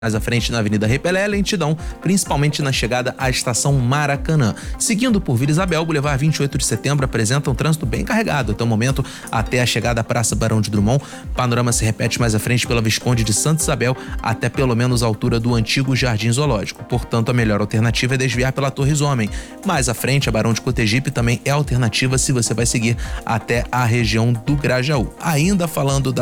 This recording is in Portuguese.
Mais à frente, na Avenida Repelé, lentidão, principalmente na chegada à estação Maracanã. Seguindo por Vila Isabel, Boulevard 28 de Setembro apresenta um trânsito bem carregado até o momento, até a chegada à Praça Barão de Drummond. O panorama se repete mais à frente pela Visconde de Santa Isabel, até pelo menos a altura do antigo Jardim Zoológico. Portanto, a melhor alternativa é desviar pela Torres Homem. Mais à frente, a Barão de Cotegipe também é alternativa se você vai seguir até a região do Grajaú. Ainda falando da